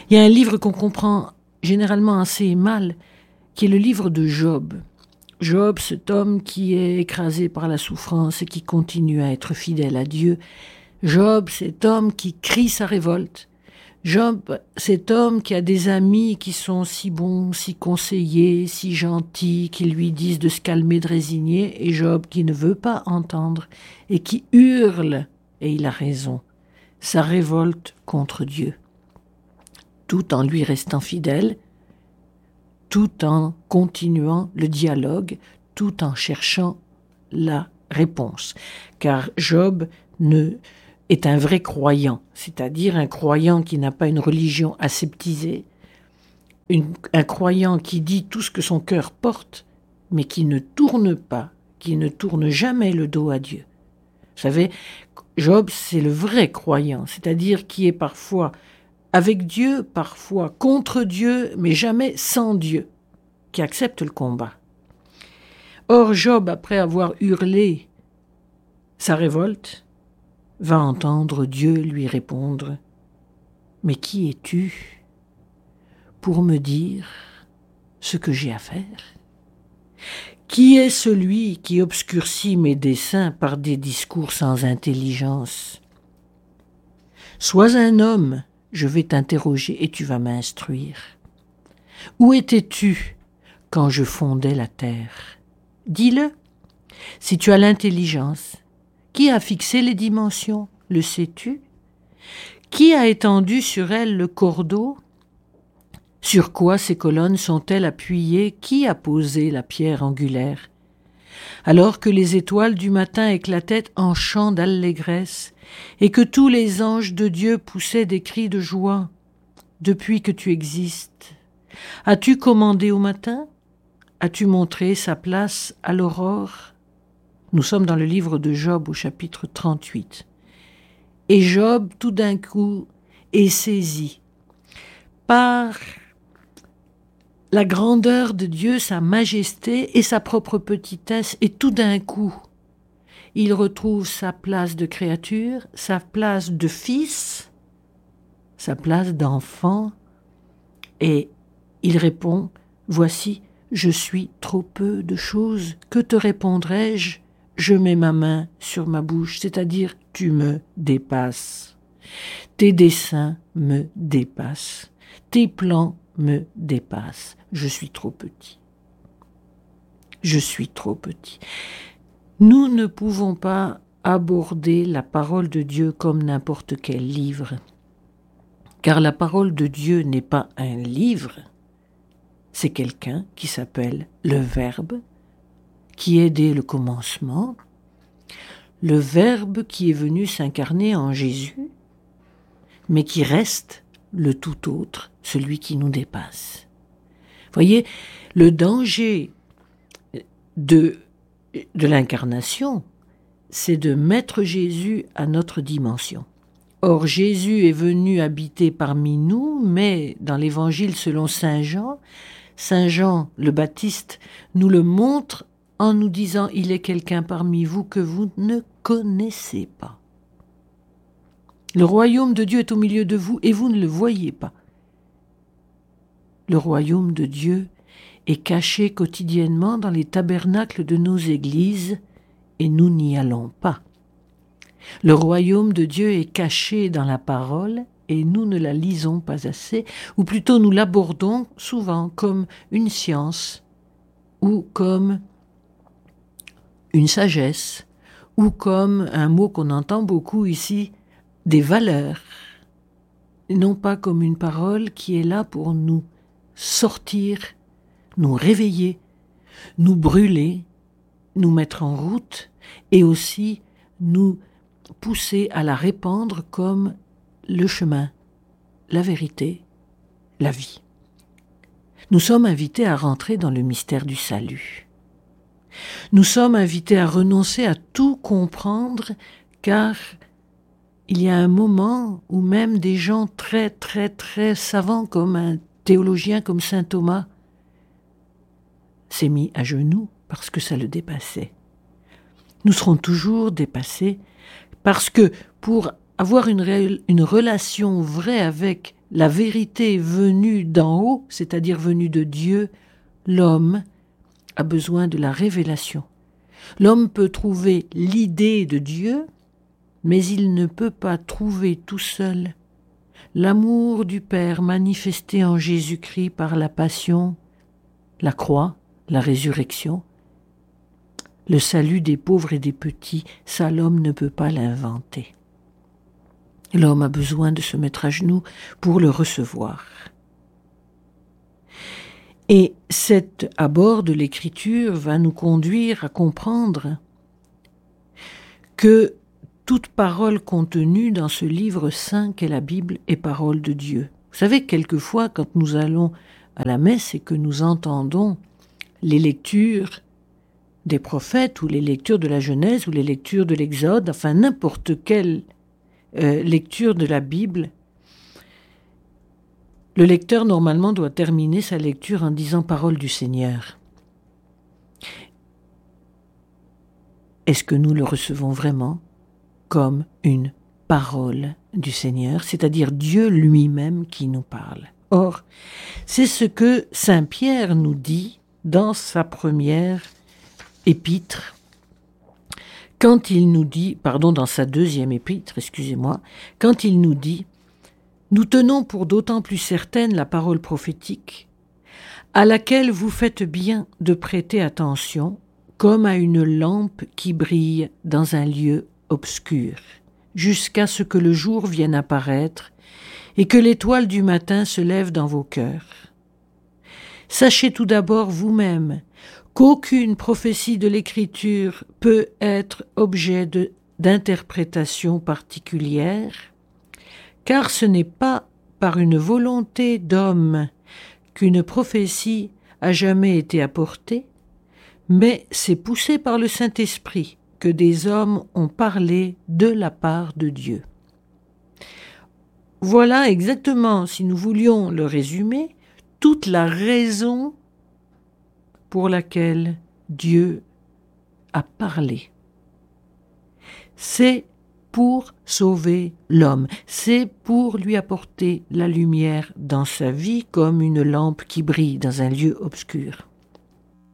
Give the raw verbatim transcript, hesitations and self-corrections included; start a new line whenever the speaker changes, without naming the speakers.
Il y a un livre qu'on comprend généralement assez mal, qui est le livre de Job. Job, cet homme qui est écrasé par la souffrance et qui continue à être fidèle à Dieu. Job, cet homme qui crie sa révolte. Job, cet homme qui a des amis qui sont si bons, si conseillés, si gentils, qui lui disent de se calmer, de résigner, et Job qui ne veut pas entendre et qui hurle, et il a raison, sa révolte contre Dieu, tout en lui restant fidèle, tout en continuant le dialogue, tout en cherchant la réponse. Car Job ne... est un vrai croyant, c'est-à-dire un croyant qui n'a pas une religion aseptisée, une, un croyant qui dit tout ce que son cœur porte, mais qui ne tourne pas, qui ne tourne jamais le dos à Dieu. Vous savez, Job, c'est le vrai croyant, c'est-à-dire qui est parfois avec Dieu, parfois contre Dieu, mais jamais sans Dieu, qui accepte le combat. Or, Job, après avoir hurlé sa révolte, va entendre Dieu lui répondre « Mais qui es-tu pour me dire ce que j'ai à faire ? Qui est celui qui obscurcit mes desseins par des discours sans intelligence ? Sois un homme, je vais t'interroger et tu vas m'instruire. Où étais-tu quand je fondais la terre ? Dis-le, si tu as l'intelligence. Qui a fixé les dimensions ? Le sais-tu ? Qui a étendu sur elles le cordeau ? Sur quoi ces colonnes sont-elles appuyées ? Qui a posé la pierre angulaire ? Alors que les étoiles du matin éclataient en chants d'allégresse et que tous les anges de Dieu poussaient des cris de joie, depuis que tu existes, as-tu commandé au matin ? As-tu montré sa place à l'aurore ? Nous sommes dans le livre de Job au chapitre trente-huit. Et Job, tout d'un coup, est saisi par la grandeur de Dieu, sa majesté et sa propre petitesse. Et tout d'un coup, il retrouve sa place de créature, sa place de fils, sa place d'enfant. Et il répond, « Voici, je suis trop peu de choses. Que te répondrai-je ? Je mets ma main sur ma bouche, c'est-à-dire tu me dépasses. Tes desseins me dépassent. Tes plans me dépassent. Je suis trop petit. Je suis trop petit. » Nous ne pouvons pas aborder la parole de Dieu comme n'importe quel livre, car la parole de Dieu n'est pas un livre, c'est quelqu'un qui s'appelle le Verbe, qui est dès le commencement, le Verbe qui est venu s'incarner en Jésus, mais qui reste le tout autre, celui qui nous dépasse. Voyez, le danger de, de l'incarnation, c'est de mettre Jésus à notre dimension. Or, Jésus est venu habiter parmi nous, mais dans l'Évangile selon saint Jean, saint Jean le Baptiste nous le montre en nous disant « Il est quelqu'un parmi vous que vous ne connaissez pas. Le royaume de Dieu est au milieu de vous et vous ne le voyez pas. » Le royaume de Dieu est caché quotidiennement dans les tabernacles de nos églises et nous n'y allons pas. Le royaume de Dieu est caché dans la parole et nous ne la lisons pas assez, ou plutôt nous l'abordons souvent comme une science ou comme une sagesse, ou comme un mot qu'on entend beaucoup ici, des valeurs, non pas comme une parole qui est là pour nous sortir, nous réveiller, nous brûler, nous mettre en route et aussi nous pousser à la répandre comme le chemin, la vérité, la vie. Nous sommes invités à rentrer dans le mystère du salut. Nous sommes invités à renoncer à tout comprendre, car il y a un moment où même des gens très, très, très savants, comme un théologien comme saint Thomas, s'est mis à genoux parce que ça le dépassait. Nous serons toujours dépassés parce que pour avoir une, ré- une relation vraie avec la vérité venue d'en haut, c'est-à-dire venue de Dieu, l'homme a besoin de la révélation. L'homme peut trouver l'idée de Dieu, mais il ne peut pas trouver tout seul l'amour du Père manifesté en Jésus-Christ par la passion, la croix, la résurrection, le salut des pauvres et des petits. Ça, l'homme ne peut pas l'inventer. L'homme a besoin de se mettre à genoux pour le recevoir. Et cet abord de l'Écriture va nous conduire à comprendre que toute parole contenue dans ce livre saint qu'est la Bible est parole de Dieu. Vous savez, quelquefois, quand nous allons à la messe et que nous entendons les lectures des prophètes ou les lectures de la Genèse ou les lectures de l'Exode, enfin n'importe quelle euh, lecture de la Bible, le lecteur normalement doit terminer sa lecture en disant « Parole du Seigneur ». Est-ce que nous le recevons vraiment comme une parole du Seigneur, c'est-à-dire Dieu lui-même qui nous parle? Or, c'est ce que saint Pierre nous dit dans sa première épître, quand il nous dit, pardon, dans sa deuxième épître, excusez-moi, quand il nous dit « Nous tenons pour d'autant plus certaine la parole prophétique, à laquelle vous faites bien de prêter attention, comme à une lampe qui brille dans un lieu obscur, jusqu'à ce que le jour vienne apparaître et que l'étoile du matin se lève dans vos cœurs. Sachez tout d'abord vous-même qu'aucune prophétie de l'Écriture peut être objet de, d'interprétation particulière, car ce n'est pas par une volonté d'homme qu'une prophétie a jamais été apportée, mais c'est poussé par le Saint-Esprit que des hommes ont parlé de la part de Dieu. » Voilà exactement, si nous voulions le résumer, toute la raison pour laquelle Dieu a parlé. C'est pour sauver l'homme, c'est pour lui apporter la lumière dans sa vie comme une lampe qui brille dans un lieu obscur.